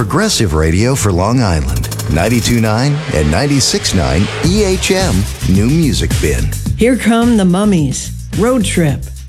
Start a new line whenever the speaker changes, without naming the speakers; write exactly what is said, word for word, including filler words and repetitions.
progressive radio for Long Island. ninety-two point nine and ninety-six point nine E H M New Music Bin.
Here come the Mummies. Road Trip.